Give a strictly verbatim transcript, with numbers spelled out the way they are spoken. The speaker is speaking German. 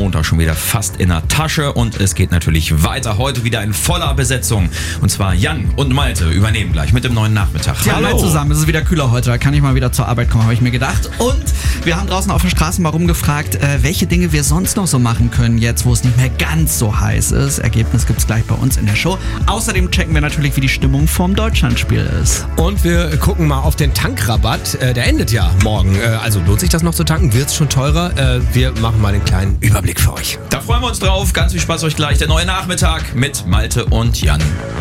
Montag schon wieder fast in der Tasche und es geht natürlich weiter. Heute wieder in voller Besetzung. Und zwar Jan und Malte übernehmen gleich mit dem neuen Nachmittag. Ja, hallo zusammen. Es ist wieder kühler heute. Da kann ich mal wieder zur Arbeit kommen, habe ich mir gedacht. Und wir haben draußen auf der Straße mal rumgefragt, äh, welche Dinge wir sonst noch so machen können, jetzt wo es nicht mehr ganz so heiß ist. Ergebnis gibt's gleich bei uns in der Show. Außerdem checken wir natürlich, wie die Stimmung vorm Deutschlandspiel ist. Und wir gucken mal auf den Tankrabatt. Äh, der endet ja morgen. Äh, also lohnt sich das noch zu tanken? Wird's schon teurer? Äh, wir machen mal einen kleinen Überblick für euch. Da freuen wir uns drauf. Ganz viel Spaß euch gleich. Der neue Nachmittag mit Malte und Jan.